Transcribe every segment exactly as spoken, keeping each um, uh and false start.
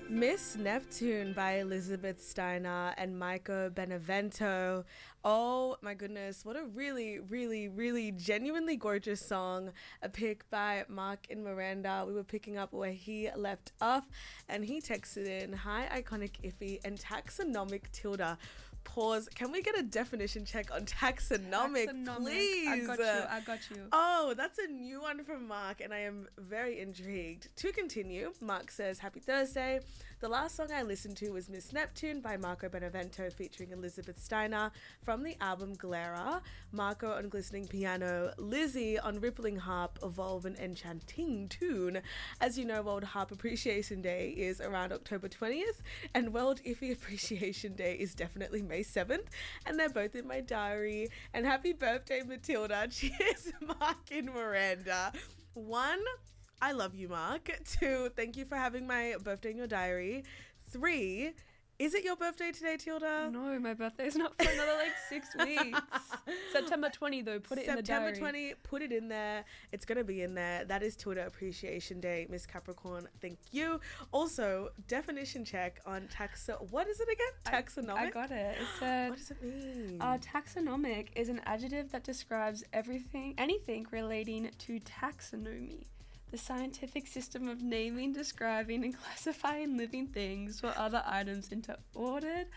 Miss Neptune by Elizabeth Steiner and Maiko Benevento. Oh my goodness, what a really, really, really genuinely gorgeous song. A pick by Mark and Miranda. We were picking up where he left off and he texted in, "Hi, iconic iffy and taxonomic Tilda." Pause. Can we get a definition check on taxonomic, taxonomic. please? I got you. I got you. Oh, that's a new one from Mark, and I am very intrigued. To continue, Mark says, "Happy Thursday. The last song I listened to was Miss Neptune by Marco Benevento featuring Elizabeth Steiner from the album Glera. Marco on glistening piano, Lizzie on rippling harp, evolve an enchanting tune. As you know, World Harp Appreciation Day is around October twentieth, and World Iffy Appreciation Day is definitely May seventh, and they're both in my diary. And happy birthday, Matilda." Cheers, Mark and Miranda. One, I love you, Mark. Two, thank you for having my birthday in your diary. Three, is it your birthday today, Tilda? No, my birthday's not for another like six weeks. September twentieth, though. Put it September in the diary. September twentieth, put it in there. It's going to be in there. That is Tilda Appreciation Day, Miss Capricorn. Thank you. Also, definition check on taxo... What is it again? Taxonomic? I, I got it. It said... What does it mean? Uh, taxonomic is an adjective that describes everything, anything relating to taxonomy, the scientific system of naming, describing, and classifying living things or other items into ordered,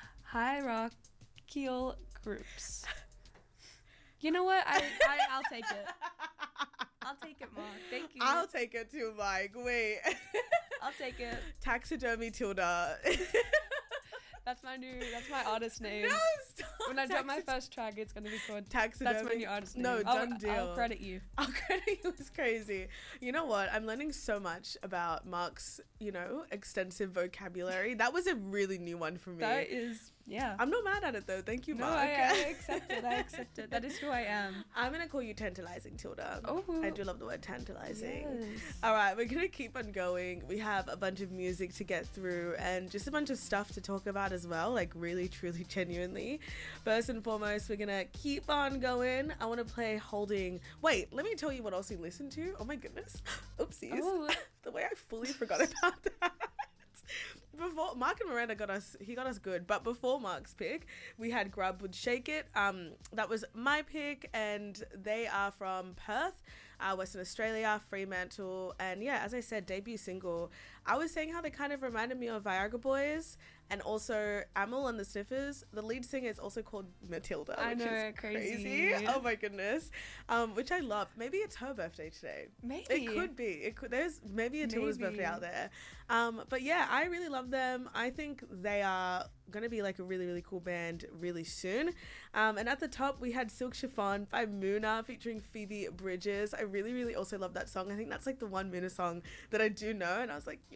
hierarchical groups. You know what? I, I, I'll take it. I'll take it, Mark. Thank you. I'll take it too, Mike. Wait. I'll take it. Taxidermy Tilda. That's my new, that's my artist name. No, stop. When I Taxi- drop my first track, it's going to be called Taxidermy. That's my new artist name. No, done I'll, deal. I'll credit you. I'll credit you. It's crazy. You know what? I'm learning so much about Mark's, you know, extensive vocabulary. That was a really new one for me. That is, yeah. I'm not mad at it though. Thank you, no, Mark. I, I accept it. I accept it. That is who I am. I'm going to call you tantalizing, Tilda. Oh. I do love the word tantalizing. Yes. All right, we're going to keep on going. We have a bunch of music to get through and just a bunch of stuff to talk about as well, like really, truly, genuinely. First and foremost, we're going to keep on going. I want to play Holding. Wait, let me tell you what else we listened to. Oh my goodness. Oopsies. Oh. The way I fully forgot about that. Before Mark and Miranda got us, he got us good. But before Mark's pick, we had Grub with Shake It. Um, that was my pick, and they are from Perth, uh, Western Australia, Fremantle, and yeah, as I said, debut single. I was saying how they kind of reminded me of Viagra Boys, and also Amel and the Sniffers. The lead singer is also called Matilda, I which know, is crazy. crazy. Oh my goodness, um, which I love. Maybe it's her birthday today. Maybe It could be. It could. There's maybe a Tilda's Maybe. birthday out there. Um, but yeah, I really love them. I think they are going to be like a really, really cool band really soon. Um, and at the top, we had Silk Chiffon by Muna featuring Phoebe Bridges. I really, really also love that song. I think that's like the one Muna song that I do know. And I was like, yo,